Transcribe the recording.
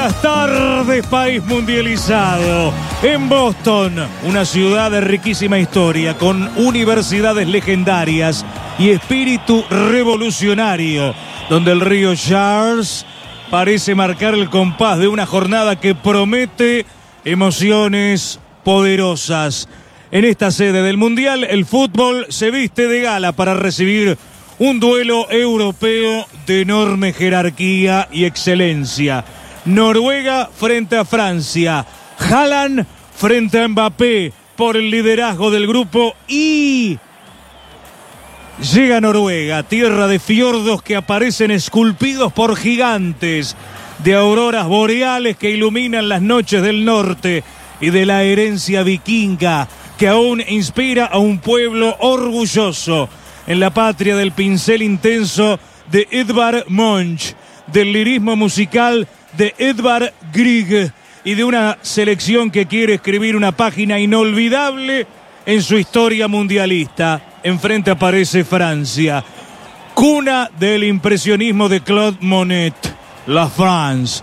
Buenas tardes, país mundializado. En Boston, una ciudad de riquísima historia, con universidades legendarias y espíritu revolucionario, donde el río Charles parece marcar el compás de una jornada que promete emociones poderosas. En esta sede del Mundial, el fútbol se viste de gala para recibir un duelo europeo de enorme jerarquía y excelencia. Noruega frente a Francia, Haaland frente a Mbappé por el liderazgo del grupo y llega Noruega, tierra de fiordos que aparecen esculpidos por gigantes, de auroras boreales que iluminan las noches del norte y de la herencia vikinga que aún inspira a un pueblo orgulloso en la patria del pincel intenso de Edvard Munch, del lirismo musical de Edvard Grieg y de una selección que quiere escribir una página inolvidable en su historia mundialista. Enfrente aparece Francia, cuna del impresionismo de Claude Monet, la France.